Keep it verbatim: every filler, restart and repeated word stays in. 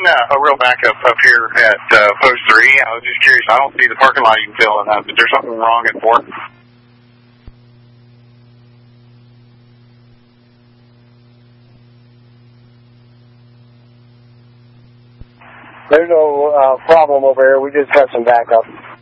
getting a, a real backup up here at uh, Post three. I was just curious. I don't see the parking lot you can fill in that. Is there something wrong at four? There's no uh, problem over here. We just have some backup.